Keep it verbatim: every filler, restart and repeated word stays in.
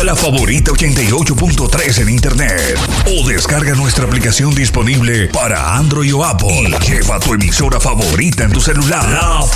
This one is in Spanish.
la favorita ochenta y ocho punto tres en internet. O descarga nuestra aplicación disponible para Android o Apple. Y lleva tu emisora favorita en tu celular. La